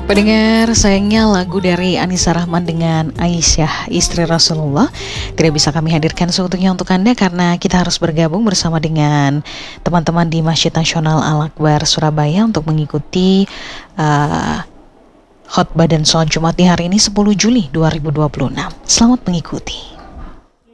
Pendengar, sayangnya lagu dari Anissa Rahman dengan Aisyah, istri Rasulullah, tidak bisa kami hadirkan seutuhnya untuk Anda karena kita harus bergabung bersama dengan teman-teman di Masjid Nasional Al-Akbar Surabaya untuk mengikuti khotbah dan sholat Jumat di hari ini 10 Juli 2026. Selamat mengikuti.